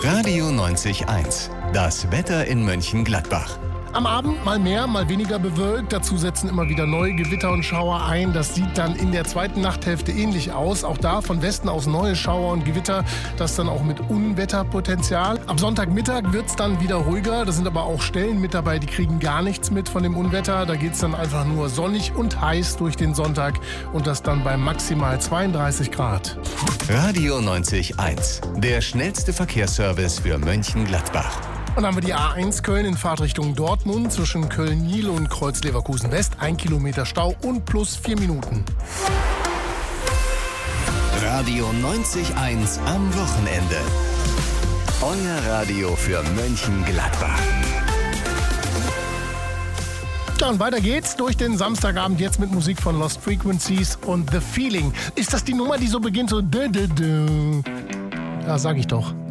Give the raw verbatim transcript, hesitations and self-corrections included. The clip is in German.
Radio neunzig eins. Das Wetter in Mönchengladbach. Am Abend mal mehr, mal weniger bewölkt. Dazu setzen immer wieder neue Gewitter und Schauer ein. Das sieht dann in der zweiten Nachthälfte ähnlich aus. Auch da von Westen aus neue Schauer und Gewitter. Das dann auch mit Unwetterpotenzial. Am Sonntagmittag wird es dann wieder ruhiger. Da sind aber auch Stellen mit dabei, die kriegen gar nichts mit von dem Unwetter. Da geht es dann einfach nur sonnig und heiß durch den Sonntag. Und das dann bei maximal zweiunddreißig Grad. Radio neunzig eins. Der schnellste Verkehrsservice für Mönchengladbach. Und dann haben wir die A eins Köln in Fahrtrichtung Dortmund zwischen Köln-Niel und Kreuz-Leverkusen West. Ein Kilometer Stau und plus vier Minuten. Radio neunzig eins am Wochenende. Euer Radio für Mönchengladbach. Ja, und weiter geht's durch den Samstagabend jetzt mit Musik von Lost Frequencies und The Feeling. Ist das die Nummer, die so beginnt so... Ja, sag ich doch.